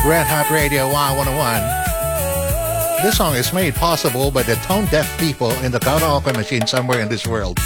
Red Hot Radio Y101. This song is made possible by the tone-deaf people in the karaoke machine somewhere in this world.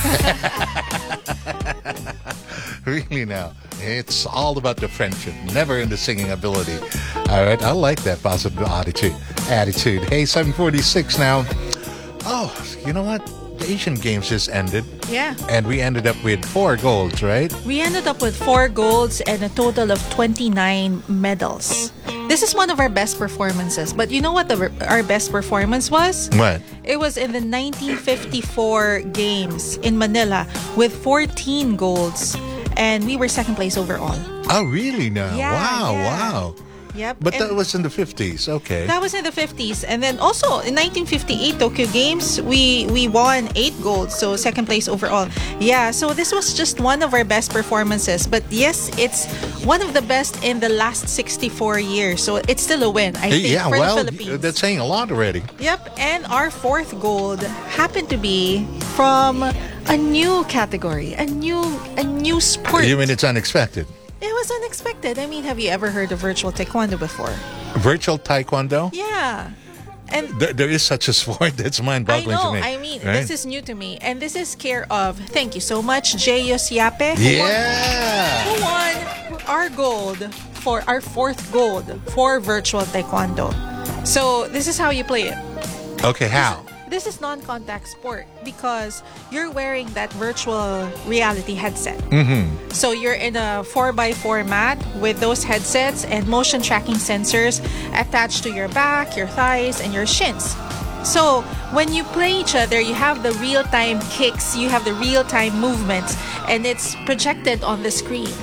Really now, it's all about the friendship, never in the singing ability. All right, I like that positive attitude. Hey, 7:46 now. Oh, you know what? The Asian Games just ended. Yeah. And we ended up with 4 golds, right? We ended up with 4 golds and a total of 29 medals. This is one of our best performances. But you know what our best performance was? What? It was in the 1954 Games in Manila with 14 golds. And we were second place overall. Oh, really now? Yeah, Wow, yeah. wow. Yep. But and that was in the 50s, okay. that was in the 50s. And then also in 1958 Tokyo Games, we won 8 golds, so second place overall. Yeah, so this was just one of our best performances. But yes, it's one of the best in the last 64 years. So it's still a win, I think, Yeah, for well, the Philippines. that's saying a lot already. Yep, and our 4th gold happened to be from a new category, a new sport. You mean it's unexpected? It was unexpected. I mean, have you ever heard of virtual taekwondo before? Virtual Taekwondo? Yeah. And There is such a sport that's I mind-boggling know, to me. I mean, right? this is new to me. And this is care of, thank you so much, Jay Yosiape. Yeah! Who won our gold, for our 4th gold for virtual taekwondo. So this is how you play it. Okay, how? This is non-contact sport because you're wearing that virtual reality headset. Mm-hmm. So you're in a 4x4 mat with those headsets and motion tracking sensors attached to your back, your thighs, and your shins. So when you play each other, you have the real-time kicks, you have the real-time movements, and it's projected on the screen.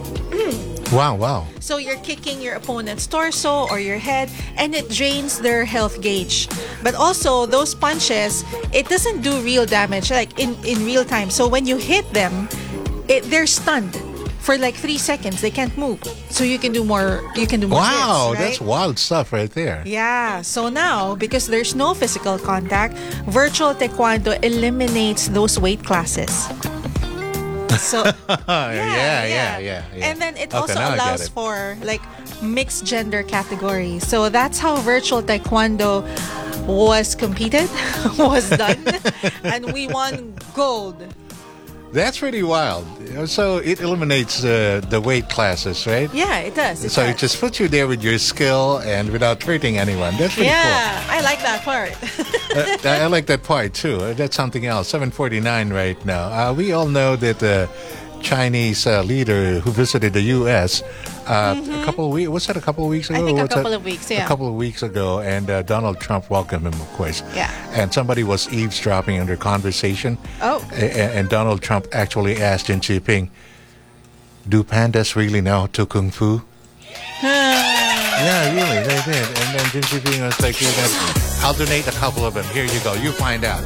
Wow. So you're kicking your opponent's torso or your head, and it drains their health gauge. But also, those punches, it doesn't do real damage, like in real time. So when you hit them, they're stunned for like 3 seconds. They can't move. So you can do more. Wow, hits, right? that's wild stuff right there. Yeah. So now, because there's no physical contact, virtual taekwondo eliminates those weight classes. So Yeah. And then it Okay, also now I get allows it. for like mixed gender categories. So that's how virtual taekwondo was competed, was done, and we won gold. That's pretty wild. So it eliminates the weight classes, right? Yeah, it does. So it just puts you there with your skill and without hurting anyone. That's pretty yeah, I like that part. cool. I like that part too. That's something else. 7:49 right now. We all know that the Chinese leader who visited the U.S. A couple of weeks. Was that a couple of weeks ago? I think a What's couple that? of weeks, yeah. A couple of weeks ago, and Donald Trump welcomed him, of course. Yeah. And somebody was eavesdropping on their conversation. Oh. And Donald Trump actually asked Xi Jinping, "Do pandas really know how to kung fu?" Yeah, really, they did. And then Xi Jinping was like, "I'll donate a couple of them. Here you go. You find out."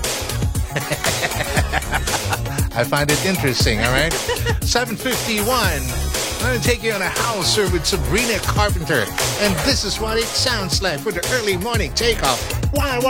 I find it interesting, all right? 7:51. I'm going to take you on a house tour with Sabrina Carpenter. And this is what it sounds like for the early morning takeoff. Why?